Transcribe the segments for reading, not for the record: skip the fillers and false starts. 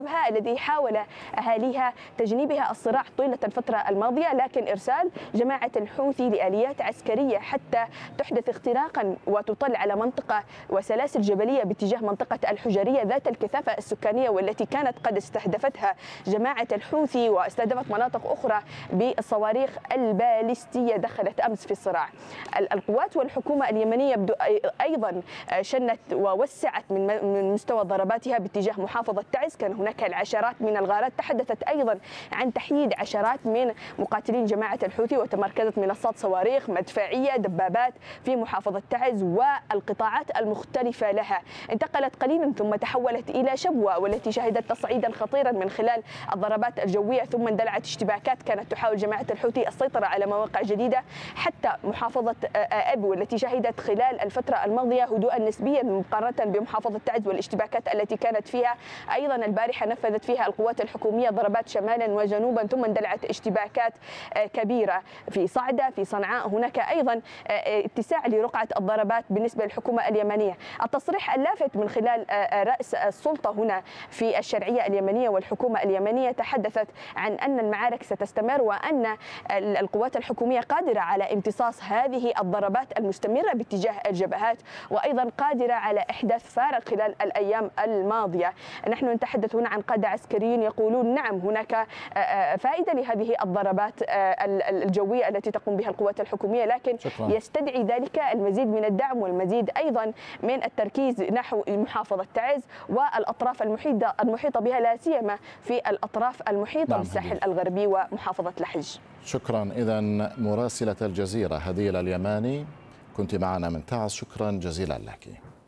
الذي حاول أهاليها تجنيبها الصراع طيلة الفترة الماضية، لكن إرسال جماعة الحوثي لآليات عسكرية حتى تحدث اختراقا وتطل على منطقة وسلاسل جبلية باتجاه منطقة الحجرية ذات الكثافة السكانية، والتي كانت قد استهدفتها جماعة الحوثي واستهدفت مناطق أخرى بالصواريخ البالستية دخلت أمس في الصراع. القوات والحكومة اليمنية أيضا شنت ووسعت من مستوى ضرباتها باتجاه محافظة تعز. كان هناك العشرات من الغارات، تحدثت أيضا عن تحييد عشرات من مقاتلين جماعة الحوثي، وتمركزت منصات صواريخ مدفعية دبابات في محافظة تعز والقطاعات المختلفة لها. انتقلت قليلا ثم تحولت إلى شبوة، والتي شهدت تصعيدا خطيرا من خلال الضربات الجوية، ثم اندلعت اشتباكات كانت تحاول جماعة الحوثي السيطرة على مواقع جديدة حتى محافظة أب، والتي شهدت خلال الفترة الماضية هدوءا نسبيا مقارنة بمحافظة تعز والاشتباكات التي كانت فيها. أيضا البارحة نفذت فيها القوات الحكومية ضربات شمالا وجنوبا، ثم اندلعت اشتباكات كبيرة في صعدة في صنعاء. هناك أيضا اتساع لرقعة الضربات بالنسبة للحكومة اليمنية. التصريح اللافت من خلال رأس السلطة هنا في الشرعية اليمنية والحكومة اليمنية تحدثت عن أن المعارك ستستمر، وأن القوات الحكومية قادرة على امتصاص هذه الضربات المستمرة باتجاه الجبهات، وأيضا قادرة على إحداث فارق خلال الأيام الماضية. نحن نتحدث هنا عن قادة عسكريين يقولون نعم هناك فائدة لهذه الضربات الجوية التي تقوم بها القوات الحكومية، لكن يستدعي ذلك المزيد من الدعم والمزيد أيضا من التركيز نحو محافظة تعز والأطراف المحيطة بها، لا سيما في الأطراف المحيطة بالساحل الغربي ومحافظة لحج. شكرا. إذا مراسلة الجزيرة هديل اليماني كنت معنا من تعز، شكرا جزيلا لك.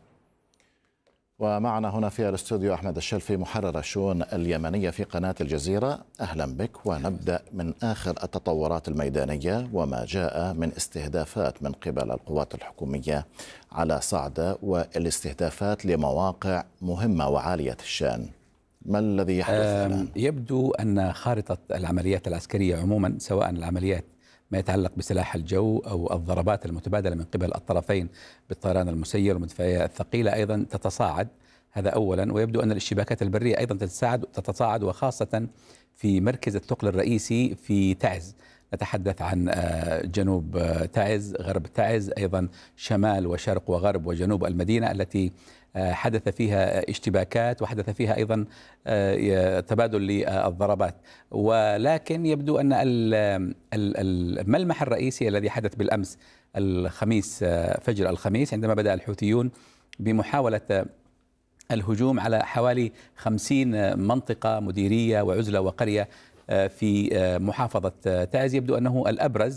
ومعنا هنا في الاستوديو أحمد الشلفي محرر الشؤون اليمنية في قناة الجزيرة. أهلا بك، ونبدأ من آخر التطورات الميدانية وما جاء من استهدافات من قبل القوات الحكومية على صعدة والاستهدافات لمواقع مهمة وعالية الشأن. ما الذي يحدث الآن؟ يبدو أن خارطة العمليات العسكرية عموما، سواء العمليات ما يتعلق بسلاح الجو أو الضربات المتبادلة من قبل الطرفين بالطيران المسير والمدفعية الثقيلة، أيضا تتصاعد. هذا أولا. ويبدو أن الاشتباكات البرية أيضا تتصاعد، وخاصة في مركز الثقل الرئيسي في تعز. نتحدث عن جنوب تعز، غرب تعز، أيضا شمال وشرق وغرب وجنوب المدينة التي حدث فيها اشتباكات وحدث فيها أيضا تبادل للضربات. ولكن يبدو أن الملمح الرئيسي الذي حدث بالأمس الخميس، فجر الخميس، عندما بدأ الحوثيون بمحاولة الهجوم على حوالي 50 منطقة مديرية وعزلة وقرية في محافظة تعز، يبدو أنه الأبرز.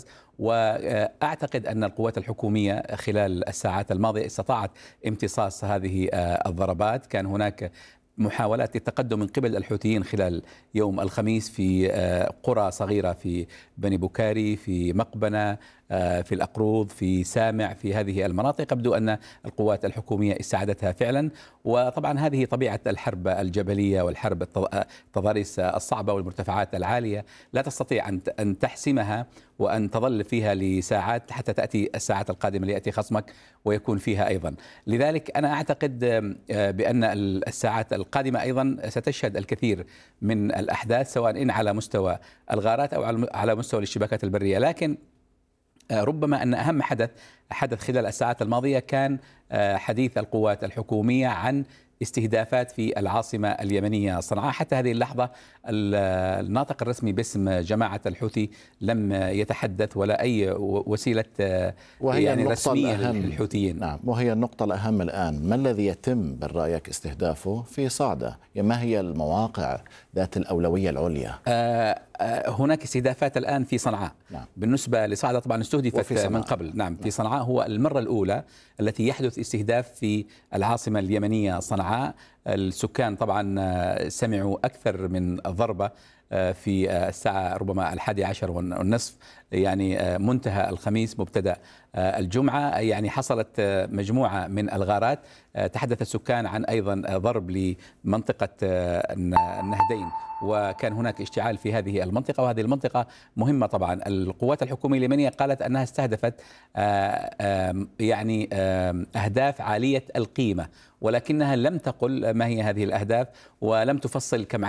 وأعتقد أن القوات الحكومية خلال الساعات الماضية استطاعت امتصاص هذه الضربات. كان هناك محاولات للتقدم من قبل الحوثيين خلال يوم الخميس في قرى صغيرة في بني بكاري، في مقبنة، في الأقروض، في سامع، في هذه المناطق. يبدو أن القوات الحكومية استعادتها فعلا. وطبعا هذه طبيعة الحرب الجبلية والحرب التضاريس الصعبة والمرتفعات العالية، لا تستطيع أن تحسمها وأن تظل فيها لساعات حتى تأتي الساعات القادمة ليأتي خصمك ويكون فيها أيضا. لذلك أنا أعتقد بأن الساعات القادمة أيضا ستشهد الكثير من الأحداث، سواء إن على مستوى الغارات أو على مستوى الاشتباكات البرية. لكن ربما أن أهم حدث خلال الساعات الماضية كان حديث القوات الحكومية عن استهدافات في العاصمة اليمنية صنعاء. حتى هذه اللحظة الناطق الرسمي باسم جماعة الحوثي لم يتحدث، ولا أي وسيلة يعني رسمية للحوثيين. نعم، وهي النقطة الأهم الآن. ما الذي يتم برأيك استهدافه في صعدة؟ ما هي المواقع ذات الأولوية العليا؟ هناك استهدافات الآن في صنعاء. نعم. بالنسبة لصعدة طبعا استهدفت من قبل. نعم. في صنعاء هو المرة الأولى التي يحدث استهداف في العاصمة اليمنية صنعاء. السكان طبعا سمعوا أكثر من ضربة في الساعة ربما 11:30، يعني منتهى الخميس مبتدأ الجمعة. يعني حصلت مجموعة من الغارات. تحدث السكان عن أيضا ضرب لمنطقة النهدين، وكان هناك اشتعال في هذه المنطقة، وهذه المنطقة مهمة. طبعا القوات الحكومية اليمنية قالت أنها استهدفت يعني أهداف عالية القيمة، ولكنها لم تقل ما هي هذه الأهداف ولم تفصل كم